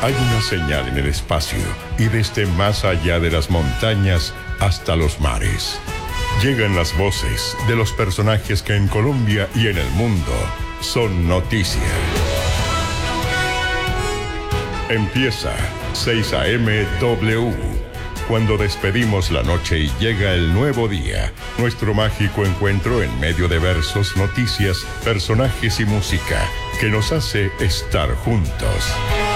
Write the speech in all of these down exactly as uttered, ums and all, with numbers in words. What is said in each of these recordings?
Hay una señal en el espacio y desde más allá de las montañas hasta los mares. Llegan las voces de los personajes que en Colombia y en el mundo son noticia. Empieza seis A M W. Cuando despedimos la noche y llega el nuevo día, nuestro mágico encuentro en medio de versos, noticias, personajes y música que nos hace estar juntos.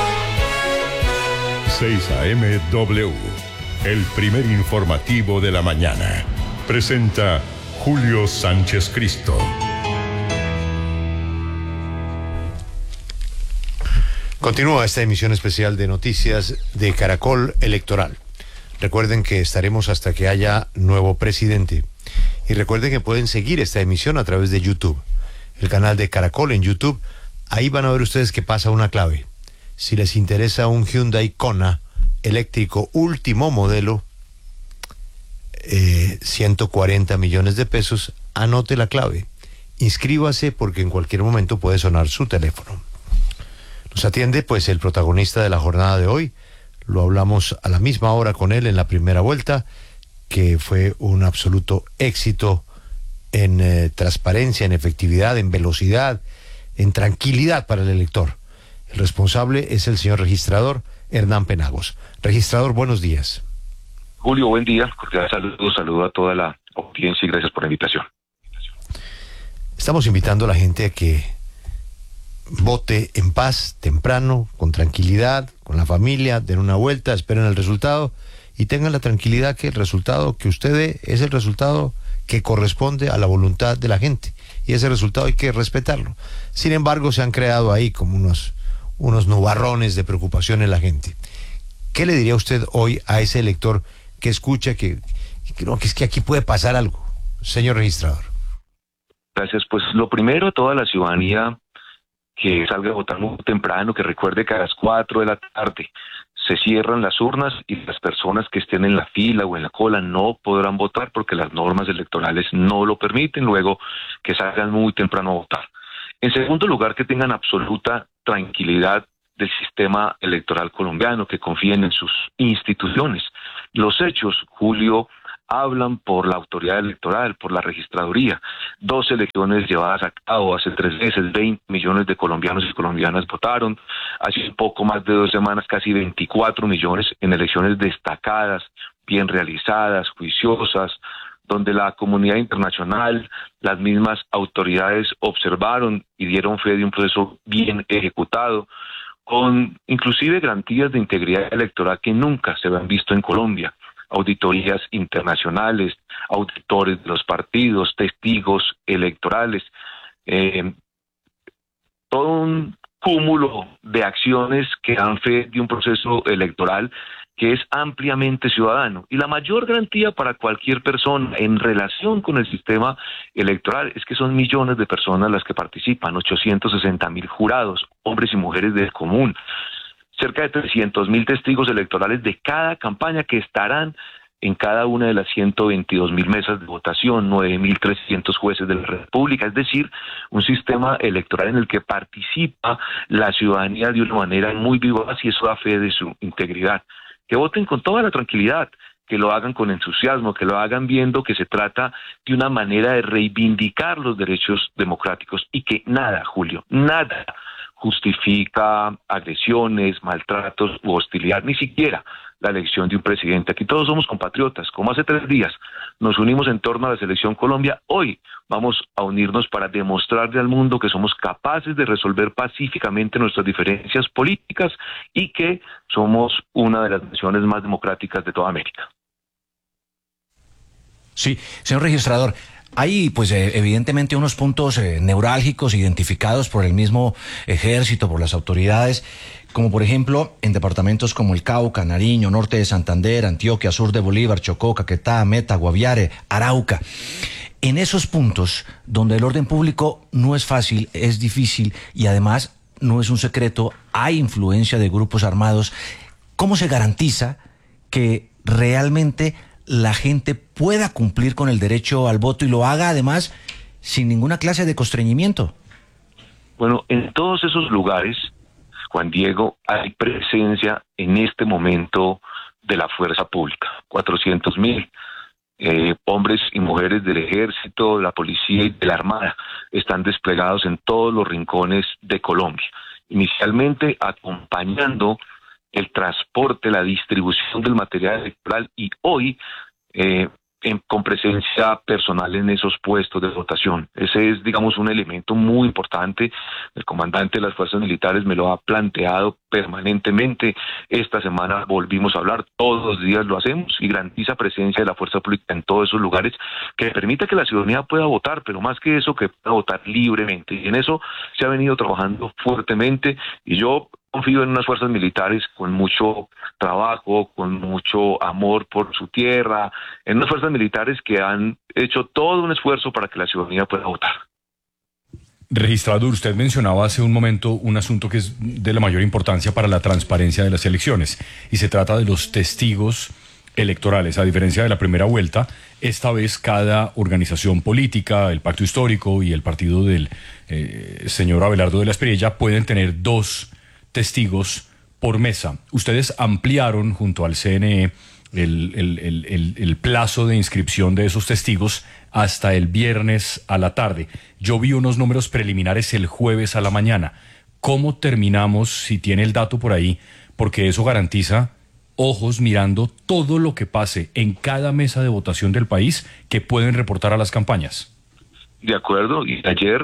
seis A M W, el primer informativo de la mañana. Presenta Julio Sánchez Cristo. Continúa esta emisión especial de noticias de Caracol Electoral. Recuerden que estaremos hasta que haya nuevo presidente. Y recuerden que pueden seguir esta emisión a través de YouTube. El canal de Caracol en YouTube. Ahí van a ver ustedes que pasa una clave. Si les interesa un Hyundai Kona eléctrico último modelo, eh, ciento cuarenta millones de pesos, anote la clave. Inscríbase porque en cualquier momento puede sonar su teléfono. Nos atiende pues el protagonista de la jornada de hoy. Lo hablamos a la misma hora con él en la primera vuelta, que fue un absoluto éxito en eh, transparencia, en efectividad, en velocidad, en tranquilidad para el elector. El responsable es el señor registrador Hernán Penagos. Registrador, buenos días. Julio, buen día. Cordial saludo, saludo a toda la audiencia y gracias por la invitación. Estamos invitando a la gente a que vote en paz, temprano, con tranquilidad, con la familia, den una vuelta, esperen el resultado y tengan la tranquilidad que el resultado que usted dé es el resultado que corresponde a la voluntad de la gente y ese resultado hay que respetarlo. Sin embargo, se han creado ahí como unos, unos nubarrones de preocupación en la gente. ¿Qué le diría usted hoy a ese elector que escucha que, que, no, que es que aquí puede pasar algo, señor registrador? Gracias. Pues lo primero, toda la ciudadanía que salga a votar muy temprano, que recuerde que a las cuatro de la tarde se cierran las urnas y las personas que estén en la fila o en la cola no podrán votar porque las normas electorales no lo permiten, luego que salgan muy temprano a votar. En segundo lugar, que tengan absoluta tranquilidad del sistema electoral colombiano, que confíen en sus instituciones. Los hechos, Julio, hablan por la autoridad electoral, por la registraduría. Dos elecciones llevadas a cabo hace tres meses, veinte millones de colombianos y colombianas votaron. Hace un poco más de dos semanas, casi veinticuatro millones en elecciones destacadas, bien realizadas, juiciosas, donde la comunidad internacional, las mismas autoridades observaron y dieron fe de un proceso bien ejecutado, con inclusive garantías de integridad electoral que nunca se habían visto en Colombia. Auditorías internacionales, auditores de los partidos, testigos electorales, eh, todo un cúmulo de acciones que dan fe de un proceso electoral que es ampliamente ciudadano. Y la mayor garantía para cualquier persona en relación con el sistema electoral es que son millones de personas las que participan, ochocientos sesenta mil jurados, hombres y mujeres del común, cerca de trescientos mil testigos electorales de cada campaña que estarán en cada una de las ciento veintidós mil mesas de votación, nueve mil trescientos jueces de la República, es decir, un sistema electoral en el que participa la ciudadanía de una manera muy vivaz y eso da fe de su integridad. Que voten con toda la tranquilidad, que lo hagan con entusiasmo, que lo hagan viendo que se trata de una manera de reivindicar los derechos democráticos y que nada, Julio, nada justifica agresiones, maltratos u hostilidad, ni siquiera la elección de un presidente. Aquí todos somos compatriotas. Como hace tres días nos unimos en torno a la Selección Colombia, hoy vamos a unirnos para demostrarle al mundo que somos capaces de resolver pacíficamente nuestras diferencias políticas y que somos una de las naciones más democráticas de toda América. Sí, señor registrador, hay pues eh, evidentemente unos puntos eh, neurálgicos identificados por el mismo ejército, por las autoridades, como por ejemplo en departamentos como el Cauca, Nariño, norte de Santander, Antioquia, sur de Bolívar, Chocó, Caquetá, Meta, Guaviare, Arauca. En esos puntos donde el orden público no es fácil, es difícil y además no es un secreto, hay influencia de grupos armados, ¿cómo se garantiza que realmente la gente pueda cumplir con el derecho al voto y lo haga además sin ninguna clase de constreñimiento? Bueno, en todos esos lugares, Juan Diego, hay presencia en este momento de la fuerza pública. cuatrocientos mil eh, hombres y mujeres del ejército, de la policía y de la armada están desplegados en todos los rincones de Colombia. Inicialmente acompañando el transporte, la distribución del material electoral y hoy eh, en, con presencia personal en esos puestos de votación. Ese es, digamos, un elemento muy importante. El comandante de las fuerzas militares me lo ha planteado permanentemente. Esta semana volvimos a hablar, todos los días lo hacemos y garantiza presencia de la fuerza pública en todos esos lugares que permita que la ciudadanía pueda votar, pero más que eso, que pueda votar libremente. Y en eso se ha venido trabajando fuertemente y yo confío en unas fuerzas militares con mucho trabajo, con mucho amor por su tierra, en unas fuerzas militares que han hecho todo un esfuerzo para que la ciudadanía pueda votar. Registrador, usted mencionaba hace un momento un asunto que es de la mayor importancia para la transparencia de las elecciones, y se trata de los testigos electorales. A diferencia de la primera vuelta, esta vez cada organización política, el Pacto Histórico y el partido del eh, señor Abelardo de la Espriella pueden tener dos testigos por mesa. Ustedes ampliaron junto al C N E el, el, el, el, el plazo de inscripción de esos testigos hasta el viernes a la tarde. Yo vi unos números preliminares el jueves a la mañana. ¿Cómo terminamos, si tiene el dato por ahí? Porque eso garantiza ojos mirando todo lo que pase en cada mesa de votación del país que pueden reportar a las campañas. De acuerdo, y ayer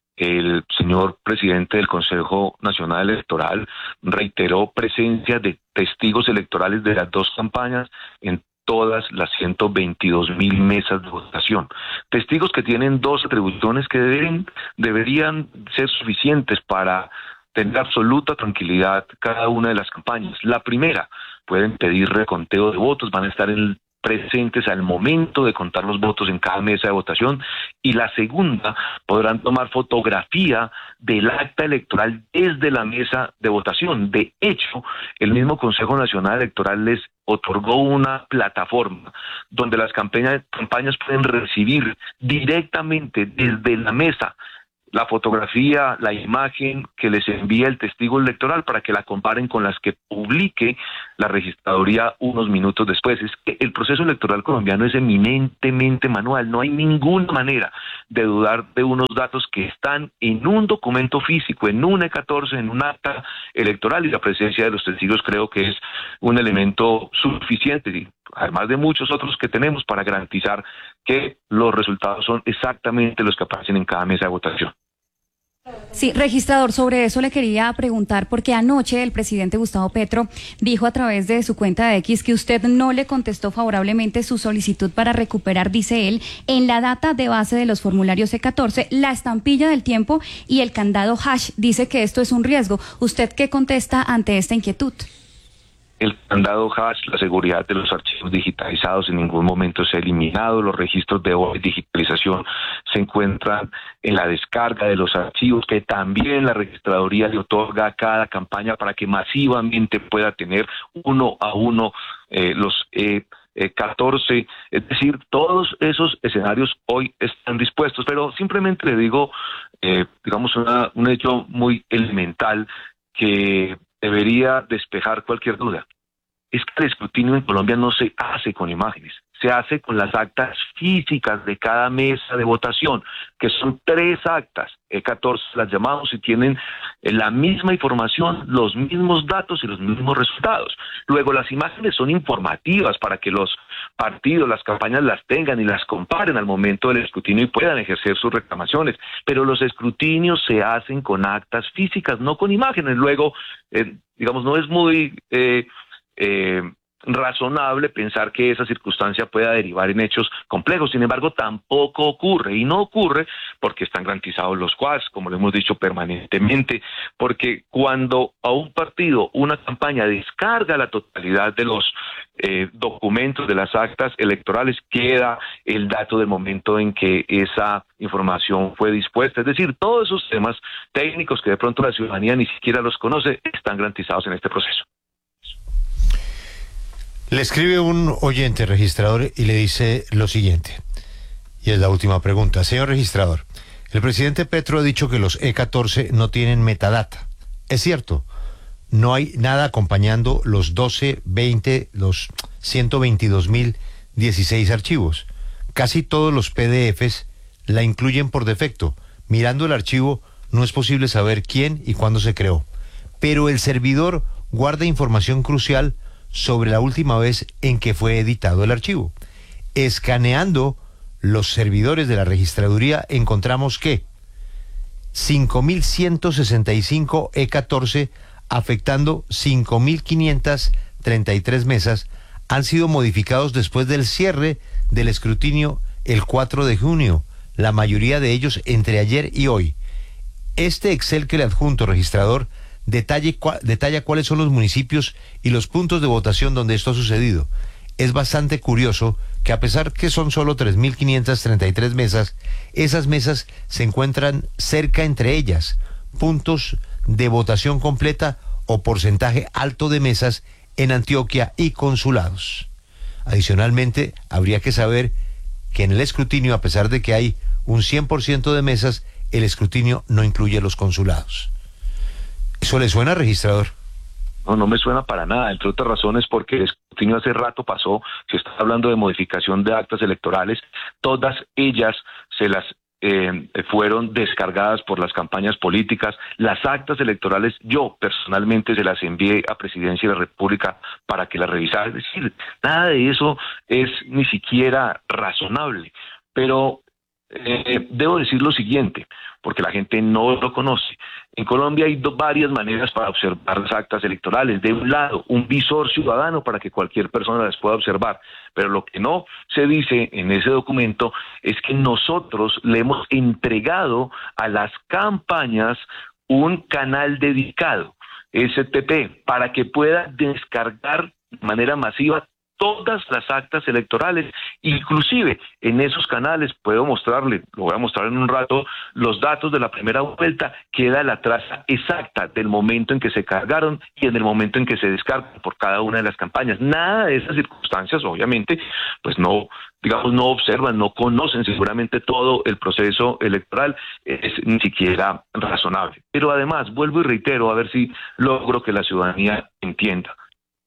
el señor presidente del Consejo Nacional Electoral reiteró presencia de testigos electorales de las dos campañas en todas las ciento veintidós mil mesas de votación. Testigos que tienen dos atribuciones que deben, deberían ser suficientes para tener absoluta tranquilidad cada una de las campañas. La primera, pueden pedir reconteo de votos, van a estar en el presentes al momento de contar los votos en cada mesa de votación, y la segunda, podrán tomar fotografía del acta electoral desde la mesa de votación. De hecho, el mismo Consejo Nacional Electoral les otorgó una plataforma donde las campañas, campañas pueden recibir directamente desde la mesa la fotografía, la imagen que les envía el testigo electoral para que la comparen con las que publique la registraduría unos minutos después. Es que el proceso electoral colombiano es eminentemente manual, no hay ninguna manera de dudar de unos datos que están en un documento físico, en un E catorce, en un acta electoral, y la presencia de los testigos creo que es un elemento suficiente, además de muchos otros que tenemos, para garantizar que los resultados son exactamente los que aparecen en cada mesa de votación. Sí, registrador, sobre eso le quería preguntar, porque anoche el presidente Gustavo Petro dijo a través de su cuenta de X que usted no le contestó favorablemente su solicitud para recuperar, dice él, en la data de base de los formularios E catorce, la estampilla del tiempo y el candado hash. Dice que esto es un riesgo. ¿Usted qué contesta ante esta inquietud? El candado hash, la seguridad de los archivos digitalizados en ningún momento se ha eliminado. Los registros de digitalización se encuentran en la descarga de los archivos que también la registraduría le otorga a cada campaña para que masivamente pueda tener uno a uno eh, los E catorce. Es decir, todos esos escenarios hoy están dispuestos, pero simplemente le digo, eh, digamos, una, un hecho muy elemental que debería despejar cualquier duda. Es que el escrutinio en Colombia no se hace con imágenes, se hace con las actas físicas de cada mesa de votación, que son tres actas, E catorce las llamamos, y tienen la misma información, los mismos datos y los mismos resultados. Luego las imágenes son informativas para que los partidos, las campañas las tengan y las comparen al momento del escrutinio y puedan ejercer sus reclamaciones, pero los escrutinios se hacen con actas físicas, no con imágenes. Luego, eh, digamos, no es muy eh, eh, razonable pensar que esa circunstancia pueda derivar en hechos complejos. Sin embargo, tampoco ocurre, y no ocurre porque están garantizados los quads, como lo hemos dicho permanentemente, porque cuando a un partido, una campaña descarga la totalidad de los eh, documentos de las actas electorales, queda el dato del momento en que esa información fue dispuesta. Es decir, todos esos temas técnicos que de pronto la ciudadanía ni siquiera los conoce, están garantizados en este proceso. Le escribe un oyente, registrador, y le dice lo siguiente, y es la última pregunta. Señor registrador, el presidente Petro ha dicho que los E catorce no tienen metadata. ¿Es cierto? no hay nada acompañando los doce, veinte, los ciento veintidós mil dieciséis archivos. Casi todos los P D Efes la incluyen por defecto. Mirando el archivo no es posible saber quién y cuándo se creó. Pero el servidor guarda información crucial sobre la última vez en que fue editado el archivo. Escaneando los servidores de la registraduría encontramos que cinco mil ciento sesenta y cinco E catorce, afectando cinco mil quinientas treinta y tres mesas, han sido modificados después del cierre del escrutinio el cuatro de junio, la mayoría de ellos entre ayer y hoy. Este Excel que le adjunto, registrador, detalle, cua, detalla cuáles son los municipios y los puntos de votación donde esto ha sucedido. Es bastante curioso que a pesar que son solo tres mil quinientas treinta y tres mesas, esas mesas se encuentran cerca entre ellas, puntos de votación completa o porcentaje alto de mesas en Antioquia y consulados. Adicionalmente, habría que saber que en el escrutinio, a pesar de que hay un cien por ciento de mesas, el escrutinio no incluye los consulados. ¿Eso le suena, registrador? No, no me suena para nada, entre otras razones porque el escrutinio hace rato pasó. Se está hablando de modificación de actas electorales, todas ellas se las eh, fueron descargadas por las campañas políticas. Las actas electorales yo personalmente se las envié a Presidencia de la República para que las revisara. Es decir, nada de eso es ni siquiera razonable, pero eh, debo decir lo siguiente, porque la gente no lo conoce. En Colombia hay do, varias maneras para observar las actas electorales. De un lado, un visor ciudadano para que cualquier persona las pueda observar. Pero lo que no se dice en ese documento es que nosotros le hemos entregado a las campañas un canal dedicado, S T P, para que pueda descargar de manera masiva todas las actas electorales. Inclusive en esos canales puedo mostrarle, lo voy a mostrar en un rato, los datos de la primera vuelta. Queda la traza exacta del momento en que se cargaron y en el momento en que se descargan por cada una de las campañas. Nada de esas circunstancias, obviamente, pues no, digamos, no observan, no conocen seguramente todo el proceso electoral, es ni siquiera razonable. Pero además, vuelvo y reitero, a ver si logro que la ciudadanía entienda.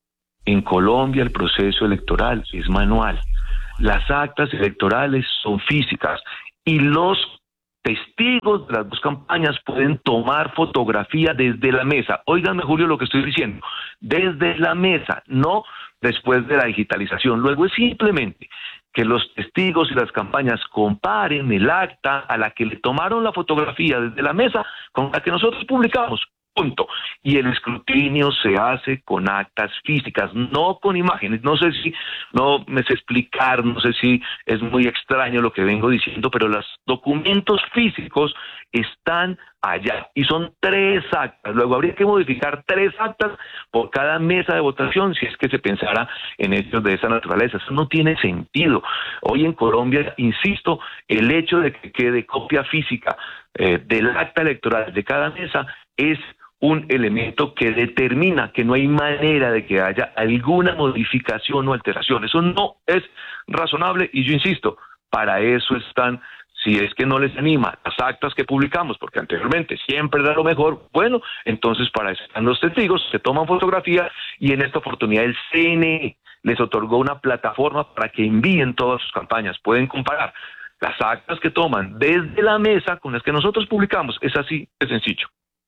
En Colombia el proceso electoral es manual. Las actas electorales son físicas y los testigos de las dos campañas pueden tomar fotografía desde la mesa. Óigame, Julio, lo que estoy diciendo. Desde la mesa, no después de la digitalización. Luego es simplemente que los testigos y las campañas comparen el acta a la que le tomaron la fotografía desde la mesa con la que nosotros publicamos. Punto. Y el escrutinio se hace con actas físicas, no con imágenes. No sé si, no me sé explicar, no sé si es muy extraño lo que vengo diciendo, pero los documentos físicos están allá y son tres actas. Luego habría que modificar tres actas por cada mesa de votación si es que se pensara en hechos de esa naturaleza. Eso no tiene sentido. Hoy en Colombia, insisto, el hecho de que quede copia física eh, del acta electoral de cada mesa es un elemento que determina que no hay manera de que haya alguna modificación o alteración. Eso no es razonable y yo insisto, para eso están, si es que no les anima, las actas que publicamos, porque anteriormente siempre era lo mejor, bueno, entonces para eso están los testigos, se toman fotografías y en esta oportunidad el C N E les otorgó una plataforma para que envíen todas sus campañas, pueden comparar las actas que toman desde la mesa con las que nosotros publicamos, es así de sencillo.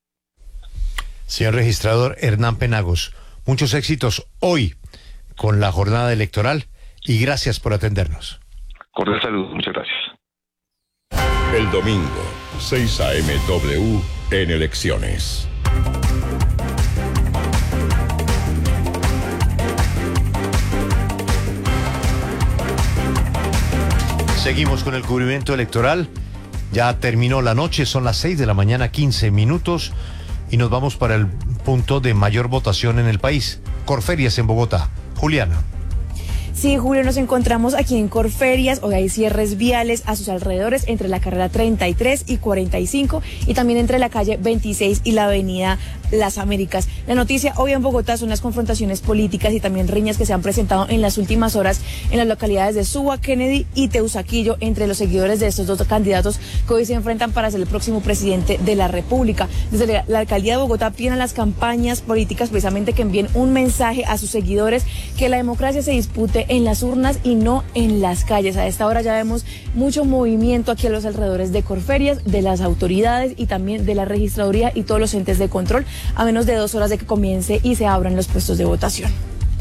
Señor registrador Hernán Penagos, muchos éxitos hoy con la jornada electoral y gracias por atendernos. Cordial saludo, muchas gracias. El domingo, seis a eme W en Elecciones. Seguimos con el cubrimiento electoral. Ya terminó la noche, son las seis de la mañana, quince minutos. Y nos vamos para el punto de mayor votación en el país. Corferias en Bogotá. Juliana. Sí, Julio, nos encontramos aquí en Corferias. Hoy hay cierres viales a sus alrededores entre la carrera treinta y tres y cuarenta y cinco y también entre la calle veintiséis y la avenida Las Américas. La noticia hoy en Bogotá son las confrontaciones políticas y también riñas que se han presentado en las últimas horas en las localidades de Suba, Kennedy y Teusaquillo entre los seguidores de estos dos candidatos que hoy se enfrentan para ser el próximo presidente de la República. Desde la alcaldía de Bogotá piden a las campañas políticas precisamente que envíen un mensaje a sus seguidores que la democracia se dispute en las urnas y no en las calles. A esta hora ya vemos mucho movimiento aquí a los alrededores de Corferias, de las autoridades y también de la registraduría y todos los entes de control, a menos de dos horas de que comience y se abran los puestos de votación.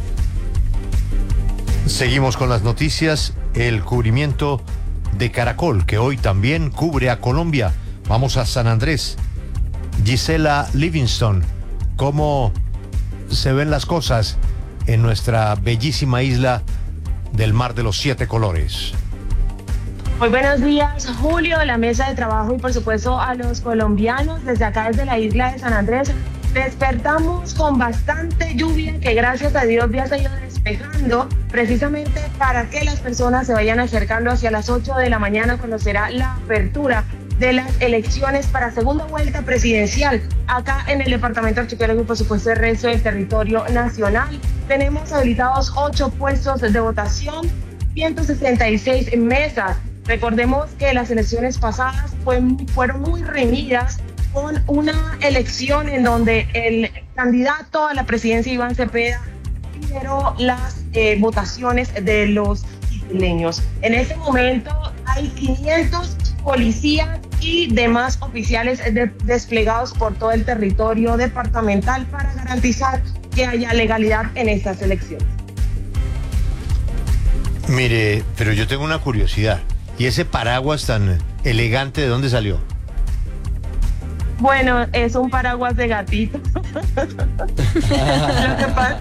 Seguimos con las noticias. El cubrimiento de Caracol, que hoy también cubre a Colombia. Vamos a San Andrés. Gisela Livingston, ¿cómo se ven las cosas en nuestra bellísima isla del Mar de los Siete Colores? Muy buenos días, Julio, la mesa de trabajo y por supuesto a los colombianos desde acá, desde la isla de San Andrés. Despertamos con bastante lluvia que gracias a Dios ya se ha ido despejando, precisamente para que las personas se vayan acercando hacia las ocho de la mañana cuando será la apertura de las elecciones para segunda vuelta presidencial acá en el departamento Archipiélago y por supuesto el resto del territorio nacional. Tenemos habilitados ocho puestos de votación, ciento sesenta y seis mesas. Recordemos que las elecciones pasadas fue, fueron muy reñidas, con una elección en donde el candidato a la presidencia, Iván Cepeda, lideró las eh, votaciones de los isleños. En este momento hay quinientos policías y demás oficiales de, desplegados por todo el territorio departamental para garantizar que haya legalidad en estas elecciones. Mire, pero yo tengo una curiosidad. ¿Y ese paraguas tan elegante de dónde salió? Bueno, es un paraguas de gatito. Lo que pasa...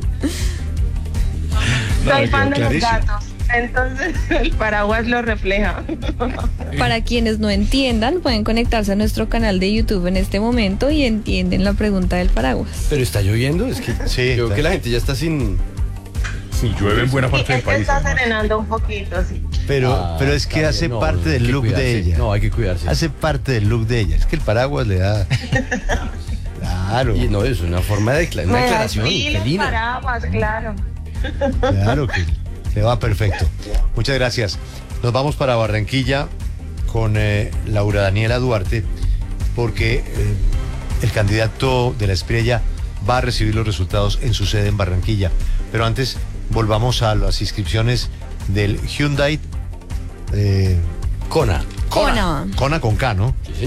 No, Soy fan de los clarísimo. gatos, entonces el paraguas lo refleja. Para quienes no entiendan, pueden conectarse a nuestro canal de YouTube en este momento y entienden la pregunta del paraguas. Pero está lloviendo, es que Sí, creo está- que la gente ya está sin... Sí, llueve en buena parte Sí, del es que país. está además. serenando un poquito, sí. Pero, Ah, pero es que está hace bien. No, parte no, hay del que look de cuidarse. ella. No, hay que cuidarse. Hace parte del look de ella. Es que el paraguas le da... Claro, Y no, es una forma de decla- una Me declaración, desfile, Celina. paraguas, claro. claro que le va perfecto. Muchas gracias. Nos vamos para Barranquilla con eh, Laura Daniela Duarte, porque eh, el candidato de la Espriella va a recibir los resultados en su sede en Barranquilla. Pero antes, volvamos a las inscripciones del Hyundai eh, Kona. Kona. Kona con K, ¿no? Sí, señor.